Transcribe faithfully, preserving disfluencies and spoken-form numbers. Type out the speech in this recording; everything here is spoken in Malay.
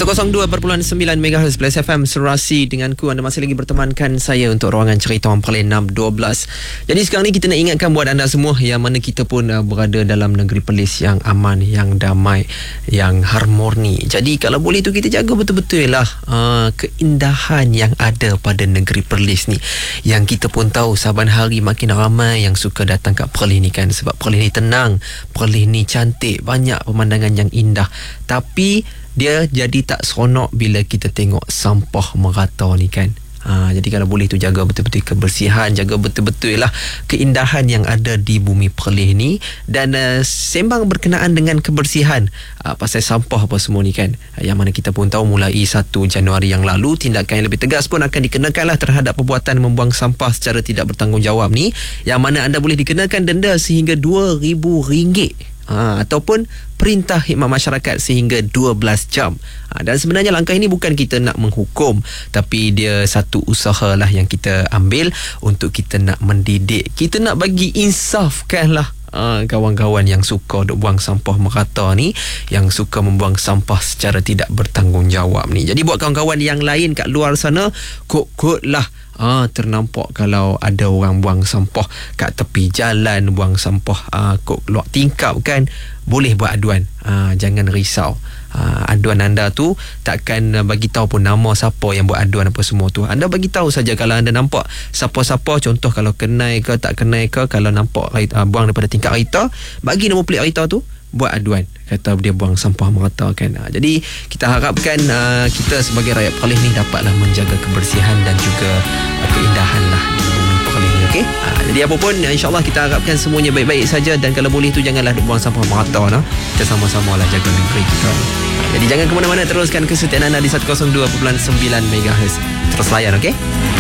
kosong dua perpuluhan sembilan megahertz Plus F M Serasi denganku. Anda masih lagi bertemankan saya untuk ruangan cerita orang Perlis enam dua belas. Jadi sekarang ni kita nak ingatkan buat anda semua yang mana kita pun uh, berada dalam negeri Perlis yang aman, yang damai, yang harmoni. Jadi kalau boleh tu kita jaga betul-betul lah uh, keindahan yang ada pada negeri Perlis ni. Yang kita pun tahu saban hari makin ramai yang suka datang kat Perlis ni kan. Sebab Perlis ni tenang, Perlis ni cantik, banyak pemandangan yang indah. Tapi dia jadi tak seronok bila kita tengok sampah merata ni kan. Ha, jadi kalau boleh tu jaga betul-betul kebersihan, jaga betul-betul lah keindahan yang ada di bumi Perlis ni. Dan uh, sembang berkenaan dengan kebersihan, uh, pasal sampah apa semua ni kan, uh, yang mana kita pun tahu mulai satu Januari yang lalu tindakan yang lebih tegas pun akan dikenakan lah terhadap perbuatan membuang sampah secara tidak bertanggungjawab ni, yang mana anda boleh dikenakan denda sehingga dua ribu ringgit. Ha, ataupun perintah khidmat masyarakat sehingga dua belas jam. Ha, dan sebenarnya langkah ini bukan kita nak menghukum, tapi dia satu usaha lah yang kita ambil untuk kita nak mendidik, kita nak bagi insafkan lah ha, kawan-kawan yang suka duk buang sampah merata ni, yang suka membuang sampah secara tidak bertanggungjawab ni. Jadi buat kawan-kawan yang lain kat luar sana, kod-kod lah. Ah, ternampak kalau ada orang buang sampah kat tepi jalan, buang sampah ah, kok luar tingkap kan, boleh buat aduan. Ah, jangan risau. Ah, aduan anda tu takkan bagi tahu pun nama siapa yang buat aduan apa semua tu. Anda bagi tahu saja kalau anda nampak siapa-siapa, contoh kalau kenai ke tak kenai ke, kalau nampak ah, buang daripada tingkap kereta, bagi nombor pelik kereta tu, buat aduan, kata dia buang sampah merata kan. Ha, jadi kita harapkan uh, kita sebagai rakyat Perlis ni dapatlah menjaga kebersihan dan juga uh, keindahan lah di bumi Perlis ni, okey? Ha, jadi apa pun insyaAllah kita harapkan semuanya baik-baik saja, dan kalau boleh tu janganlah buang sampah merata nah. Kita sama-sama lah jaga negeri kita. Ha, jadi jangan ke mana-mana, teruskan kesetiaan anda di seratus dua perpuluhan sembilan megahertz. Terus layan, okey?